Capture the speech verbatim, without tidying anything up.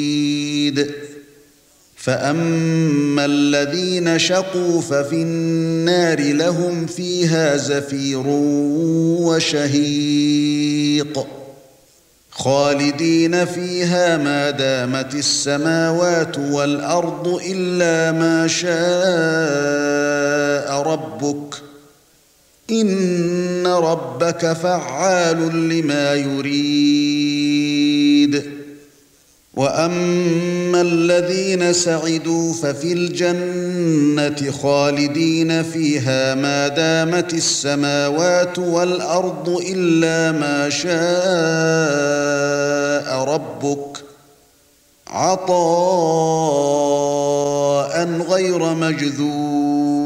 فأما الذين شقوا ففي النار لهم فيها زفير وشهيق خالدين فيها ما دامت السماوات والأرض إلا ما شاء ربك إن ربك فعال لما يريد. وأما الذين سعدوا ففي الجنة خالدين فيها ما دامت السماوات والأرض إلا ما شاء ربك عطاء غير مجذوذ.